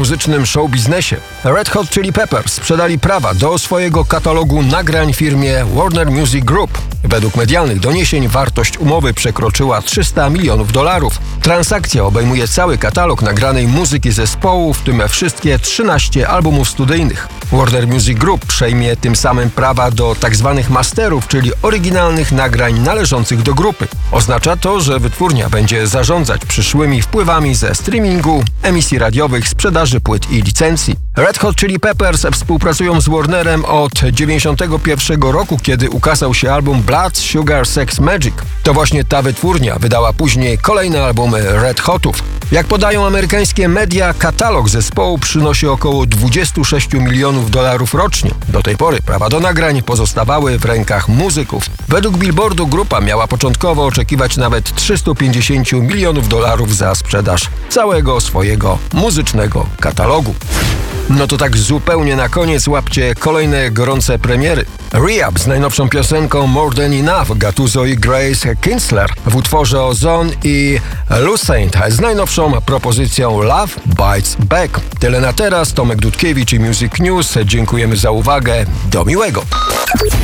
muzycznym showbiznesie. Red Hot Chili Peppers sprzedali prawa do swojego katalogu nagrań firmie Warner Music Group. Według medialnych doniesień wartość umowy przekroczyła $300 milionów. Transakcja obejmuje cały katalog nagranej muzyki zespołu, w tym wszystkie 13 albumów studyjnych. Warner Music Group przejmie tym samym prawa do tzw. masterów, czyli oryginalnych nagrań należących do grupy. Oznacza to, że wytwórnia będzie zarządzać przyszłymi wpływami ze streamingu, emisji radiowych, sprzedaży płyt i licencji. Red Hot Chili Peppers współpracują z Warnerem od 1991 roku, kiedy ukazał się album Blood, Sugar, Sex, Magik. To właśnie ta wytwórnia wydała później kolejne albumy Red Hotów. Jak podają amerykańskie media, katalog zespołu przynosi około $26 milionów rocznie. Do tej pory prawa do nagrań pozostawały w rękach muzyków. Według Billboardu grupa miała początkowo oczekiwać nawet $350 milionów za sprzedaż całego swojego muzycznego katalogu. No to tak zupełnie na koniec łapcie kolejne gorące premiery. Rehab z najnowszą piosenką More Than Enough Gattuso i Grace Kinsler w utworze Ozone i Lucent z najnowszą propozycją Love Bites Back. Tyle na teraz. Tomek Dudkiewicz i Music News. Dziękujemy za uwagę. Do miłego.